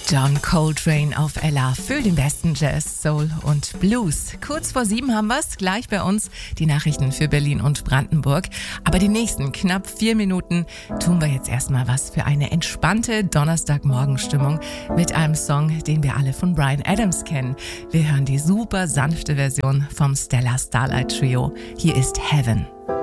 John Coltrane auf Ella für den besten Jazz, Soul und Blues. Kurz vor 7 haben wir's, gleich bei uns die Nachrichten für Berlin und Brandenburg. Aber die nächsten knapp 4 Minuten tun wir jetzt erstmal was für eine entspannte Donnerstagmorgenstimmung mit einem Song, den wir alle von Bryan Adams kennen. Wir hören die super sanfte Version vom Stella Starlight Trio. Hier ist Heaven.